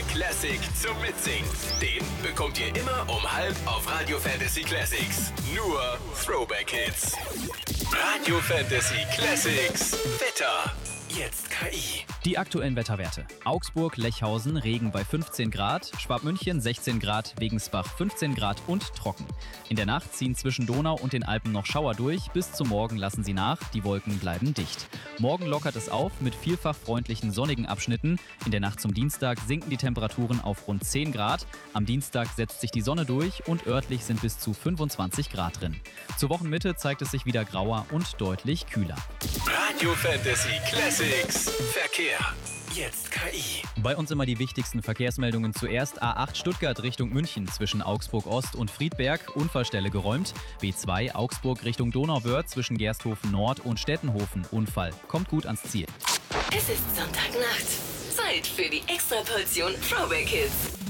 Classic zum Mitsingen. Den bekommt ihr immer um 12 auf Radio Fantasy Classics. Nur Throwback-Hits. Radio Fantasy Classics. Wetter. Jetzt KI. Die aktuellen Wetterwerte. Augsburg, Lechhausen, Regen bei 15 Grad, Schwabmünchen 16 Grad, Regensbach 15 Grad und trocken. In der Nacht ziehen zwischen Donau und den Alpen noch Schauer durch, bis zum Morgen lassen sie nach, die Wolken bleiben dicht. Morgen lockert es auf mit vielfach freundlichen sonnigen Abschnitten. In der Nacht zum Dienstag sinken die Temperaturen auf rund 10 Grad. Am Dienstag setzt sich die Sonne durch und örtlich sind bis zu 25 Grad drin. Zur Wochenmitte zeigt es sich wieder grauer und deutlich kühler. Radio Fantasy Classics. Verkehr. Jetzt KI. Bei uns immer die wichtigsten Verkehrsmeldungen zuerst. A8 Stuttgart Richtung München zwischen Augsburg Ost und Friedberg, Unfallstelle geräumt. B2 Augsburg Richtung Donauwörth zwischen Gersthofen Nord und Stettenhofen, Unfall. Kommt gut ans Ziel. Es ist Sonntagnacht. Zeit für die Extraportion Throwback Hits.